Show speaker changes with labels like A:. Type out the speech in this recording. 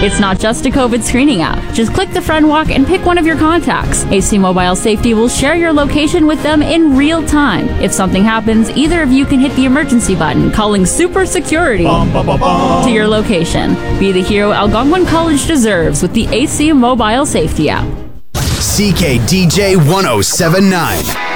A: It's not just a COVID screening app. Just click the front walk and pick one of your contacts. AC Mobile Safety will share your location with them in real time. If something happens, either of you can hit the emergency button, calling Super Security to your location. Be the hero Algonquin College deserves with the AC Mobile Safety app.
B: CKDJ 1079.